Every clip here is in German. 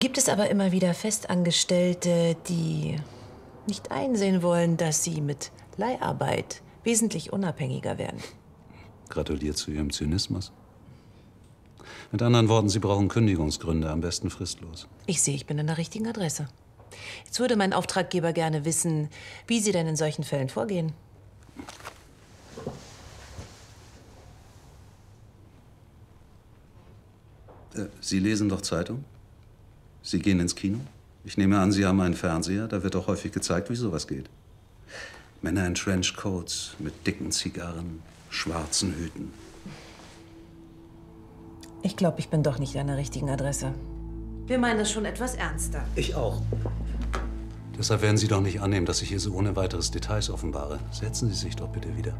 Gibt es aber immer wieder Festangestellte, die nicht einsehen wollen, dass sie mit Leiharbeit wesentlich unabhängiger werden. Gratuliert zu Ihrem Zynismus. Mit anderen Worten, Sie brauchen Kündigungsgründe, am besten fristlos. Ich sehe, ich bin an der richtigen Adresse. Jetzt würde mein Auftraggeber gerne wissen, wie Sie denn in solchen Fällen vorgehen. Sie lesen doch Zeitung? Sie gehen ins Kino? Ich nehme an, Sie haben einen Fernseher. Da wird doch häufig gezeigt, wie sowas geht. Männer in Trenchcoats mit dicken Zigarren, schwarzen Hüten. Ich glaube, ich bin doch nicht an der richtigen Adresse. Wir meinen das schon etwas ernster. Ich auch. Deshalb werden Sie doch nicht annehmen, dass ich hier so ohne weiteres Details offenbare. Setzen Sie sich doch bitte wieder.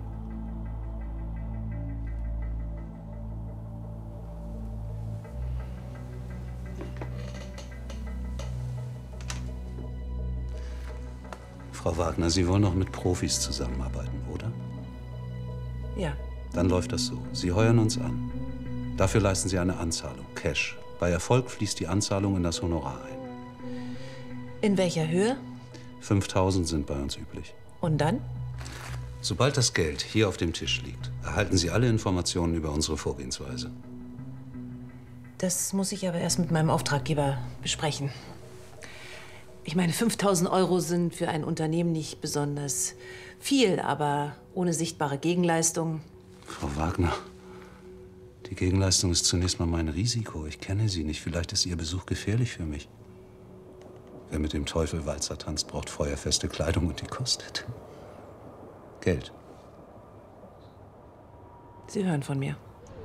Frau Wagner, Sie wollen noch mit Profis zusammenarbeiten, oder? Ja. Dann läuft das so. Sie heuern uns an. Dafür leisten Sie eine Anzahlung, Cash. Bei Erfolg fließt die Anzahlung in das Honorar ein. In welcher Höhe? 5.000 sind bei uns üblich. Und dann? Sobald das Geld hier auf dem Tisch liegt, erhalten Sie alle Informationen über unsere Vorgehensweise. Das muss ich aber erst mit meinem Auftraggeber besprechen. Ich meine, 5.000 Euro sind für ein Unternehmen nicht besonders viel, aber ohne sichtbare Gegenleistung. Frau Wagner, die Gegenleistung ist zunächst mal mein Risiko. Ich kenne Sie nicht. Vielleicht ist Ihr Besuch gefährlich für mich. Wer mit dem Teufel Walzer tanzt, braucht feuerfeste Kleidung und die kostet Geld. Sie hören von mir.